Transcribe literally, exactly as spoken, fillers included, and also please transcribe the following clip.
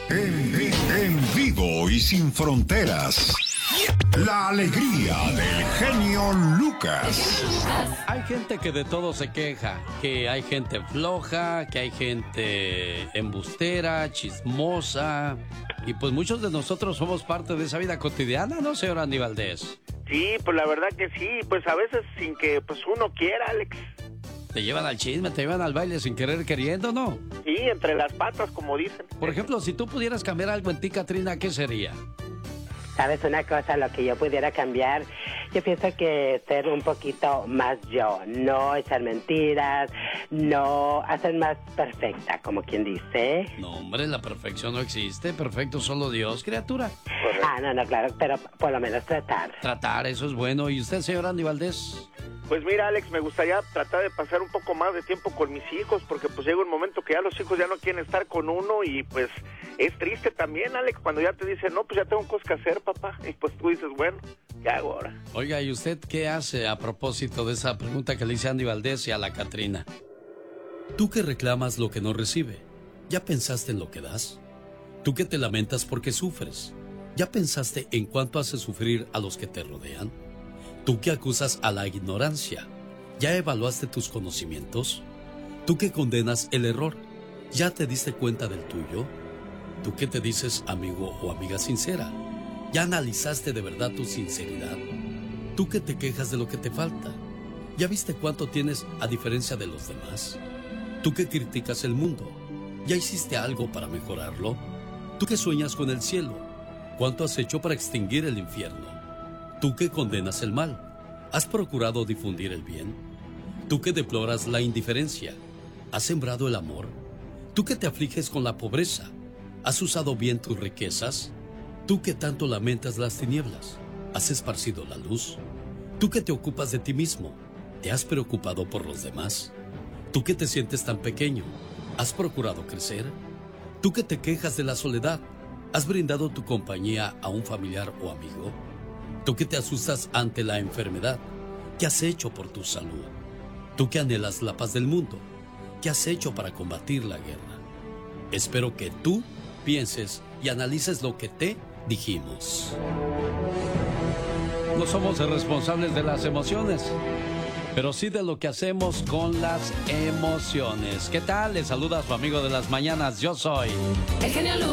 En, vi- en vivo y sin fronteras. La alegría del genio Lucas. Hay gente que de todo se queja, que hay gente floja, que hay gente embustera, chismosa, y pues muchos de nosotros somos parte de esa vida cotidiana, ¿no, señor Andy Valdés? Sí, pues la verdad que sí, pues a veces sin que pues uno quiera, Alex. Te llevan al chisme, te llevan al baile sin querer queriendo, ¿no? Sí, entre las patas, como dicen. Por ejemplo, si tú pudieras cambiar algo en ti, Catrina, ¿qué sería? ¿Sabes una cosa? Lo que yo pudiera cambiar, yo pienso que ser un poquito más yo, no echar mentiras, no hacer más perfecta, como quien dice. No, hombre, la perfección no existe, perfecto solo Dios, criatura. Ah, no, no, claro, pero por lo menos tratar. Tratar, eso es bueno. ¿Y usted, señor Andy Valdés? Pues mira, Alex, me gustaría tratar de pasar un poco más de tiempo con mis hijos, porque pues llega un momento que ya los hijos ya no quieren estar con uno y pues es triste también, Alex, cuando ya te dicen, no, pues ya tengo cosas que hacer, papá, y pues tú dices, bueno, ¿qué hago ahora? Oiga, ¿y usted qué hace a propósito de esa pregunta que le hice a Andy Valdés y a la Catrina? Tú que reclamas lo que no recibe, ¿ya pensaste en lo que das? Tú que te lamentas porque sufres, ¿ya pensaste en cuánto hace sufrir a los que te rodean? Tú que acusas a la ignorancia, ¿ya evaluaste tus conocimientos? Tú que condenas el error, ¿ya te diste cuenta del tuyo? Tú que te dices amigo o amiga sincera, ¿ya analizaste de verdad tu sinceridad? Tú que te quejas de lo que te falta, ¿ya viste cuánto tienes a diferencia de los demás? Tú que criticas el mundo, ¿ya hiciste algo para mejorarlo? Tú que sueñas con el cielo, ¿cuánto has hecho para extinguir el infierno? Tú que condenas el mal, ¿has procurado difundir el bien? Tú que deploras la indiferencia, ¿has sembrado el amor? Tú que te afliges con la pobreza, ¿has usado bien tus riquezas? Tú que tanto lamentas las tinieblas, ¿has esparcido la luz? Tú que te ocupas de ti mismo, ¿te has preocupado por los demás? Tú que te sientes tan pequeño, ¿has procurado crecer? Tú que te quejas de la soledad, ¿has brindado tu compañía a un familiar o amigo? Tú que te asustas ante la enfermedad, ¿qué has hecho por tu salud? Tú que anhelas la paz del mundo, ¿qué has hecho para combatir la guerra? Espero que tú pienses y analices lo que te dijimos. No somos responsables de las emociones, pero sí de lo que hacemos con las emociones. ¿Qué tal? Les saluda a su amigo de las mañanas. Yo soy el genio Lucas.